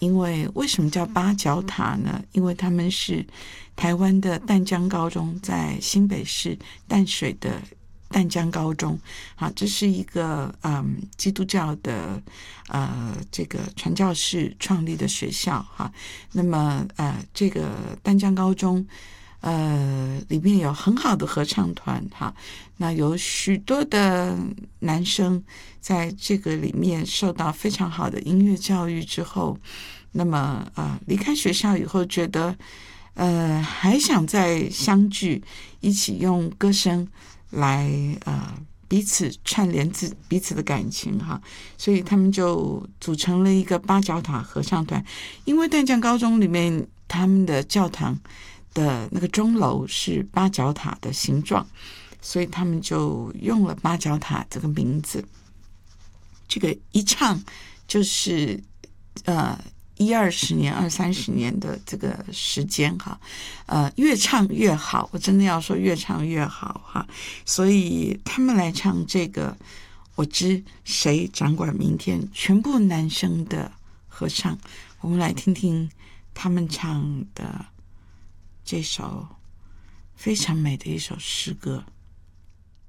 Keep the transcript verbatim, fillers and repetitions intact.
因为为什么叫八角塔呢？因为他们是台湾的淡江高中，在新北市淡水的淡江高中，好，这是一个嗯基督教的呃这个传教士创立的学校哈。那么呃这个淡江高中呃里面有很好的合唱团哈，那有许多的男生在这个里面受到非常好的音乐教育之后，那么呃离开学校以后觉得呃还想再相聚，一起用歌声来呃彼此串联自彼此的感情哈，所以他们就组成了一个八角塔合唱团。因为淡江高中里面他们的教堂的那个钟楼是八角塔的形状，所以他们就用了八角塔这个名字。这个一唱就是呃一二十年、二三十年的这个时间哈，呃，越唱越好，我真的要说越唱越好哈。所以他们来唱这个我知谁掌管明天，全部男生的合唱，我们来听听他们唱的这首非常美的一首诗歌。